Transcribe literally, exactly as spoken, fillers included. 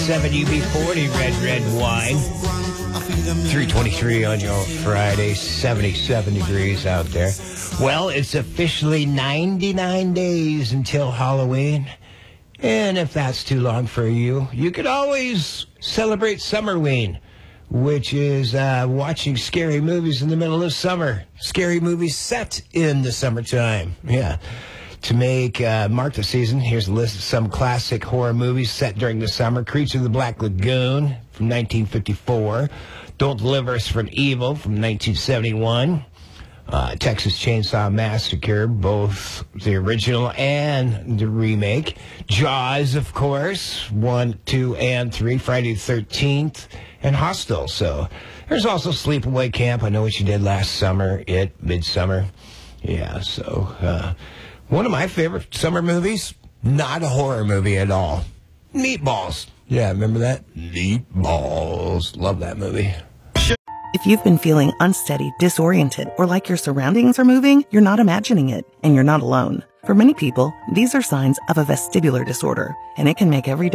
seven U B forty red, red wine. three twenty-three on your Friday, seventy-seven degrees out there. Well, it's officially ninety-nine days until Halloween. And if that's too long for you, you could always celebrate Summerween, which is uh, watching scary movies in the middle of summer. Scary movies set in the summertime. Yeah. To make uh, mark the season, here's a list of some classic horror movies set during the summer. Creature of the Black Lagoon from nineteen fifty-four. Don't Deliver Us from Evil from nineteen seventy-one. Uh, Texas Chainsaw Massacre, both the original and the remake. Jaws, of course, one, two, and three. Friday the thirteenth. And Hostel. So there's also Sleepaway Camp. I Know What You Did Last Summer. It, Midsummer. Yeah, so uh, one of my favorite summer movies, not a horror movie at all. Meatballs. Yeah, remember that? Meatballs. Love that movie. If you've been feeling unsteady, disoriented, or like your surroundings are moving, you're not imagining it, and you're not alone. For many people, these are signs of a vestibular disorder, and it can make every day